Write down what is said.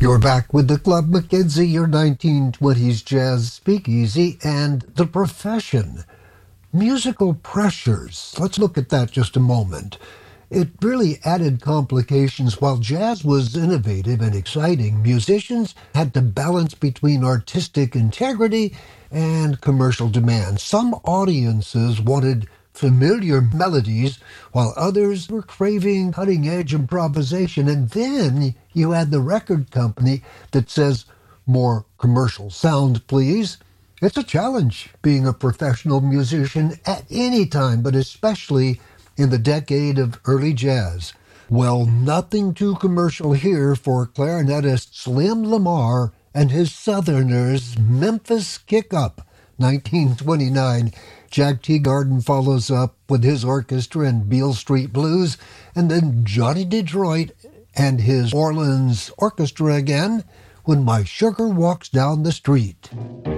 You're back with the Club Mackenzie, your 1920s jazz speakeasy, and the profession. Musical pressures. Let's look at that just a moment. It really added complications. While jazz was innovative and exciting, musicians had to balance between artistic integrity and commercial demand. Some audiences wanted familiar melodies, while others were craving cutting-edge improvisation. And then you had the record company that says, more commercial sound, please. It's a challenge being a professional musician at any time, but especially in the decade of early jazz. Well, nothing too commercial here for clarinetist Slim Lamar and his Southerners' Memphis Kick-Up, 1929. Jack Teagarden follows up with his orchestra and Beale Street Blues, and then Johnny Detroit and his Orleans Orchestra again, When My Sugar Walks Down the Street.